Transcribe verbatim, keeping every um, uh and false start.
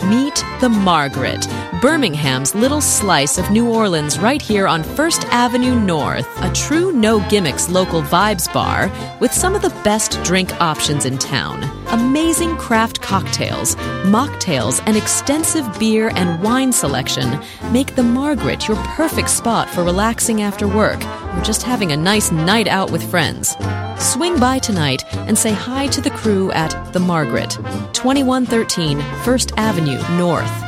Meet the Margaret, Birmingham's little slice of New Orleans right here on First Avenue North, a true no-gimmicks local vibes bar with some of the best drink options in town. Amazing craft cocktails, mocktails, and extensive beer and wine selection make the Margaret your perfect spot for relaxing after work or just having a nice night out with friends. Swing by tonight and say hi to the crew at The Margaret, twenty-one thirteen First Avenue North.